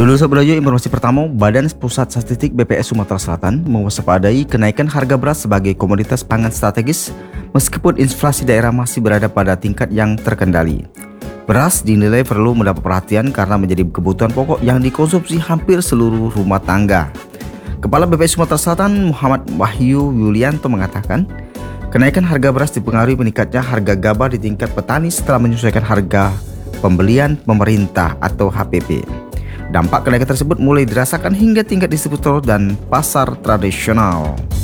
Dulu sebelumnya informasi pertama, Badan Pusat Statistik BPS Sumatera Selatan mewaspadai kenaikan harga beras sebagai komoditas pangan strategis meskipun inflasi daerah masih berada pada tingkat yang terkendali. Beras dinilai perlu mendapat perhatian karena menjadi kebutuhan pokok yang dikonsumsi hampir seluruh rumah tangga. Kepala BPS Sumatera Selatan Muhammad Wahyu Yulianto mengatakan, kenaikan harga beras dipengaruhi meningkatnya harga gabah di tingkat petani setelah menyesuaikan harga pembelian pemerintah atau HPP. Dampak kenaikan tersebut mulai dirasakan hingga tingkat distributor dan pasar tradisional.